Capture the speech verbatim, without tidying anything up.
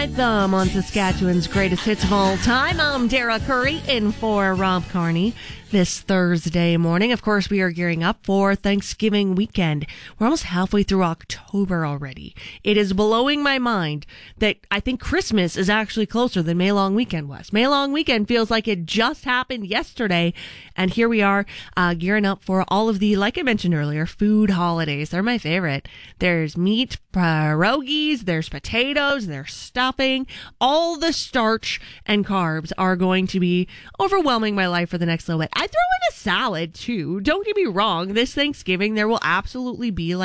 Them on Saskatchewan's greatest hits of all time. I'm Dara Curry in for Rob Carney this Thursday morning. Of course, we are gearing up for Thanksgiving weekend. We're almost halfway through October already. It is blowing my mind that I think Christmas is actually closer than May Long Weekend was. May Long Weekend feels like it just happened yesterday, and here we are uh, gearing up for all of the, like I mentioned earlier, food holidays. They're my favorite. There's meat, pierogies, there's potatoes, there's stuffing. All the starch and carbs are going to be overwhelming my life for the next little bit. I throw in a salad too. Don't get me wrong. This Thanksgiving, there will absolutely be like